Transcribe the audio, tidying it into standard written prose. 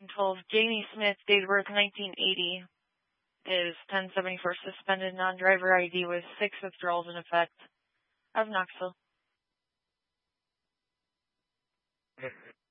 12. Jamie Smith, date of birth 1980, is 1074 suspended non-driver ID with 6 withdrawals in effect. Of Knoxville.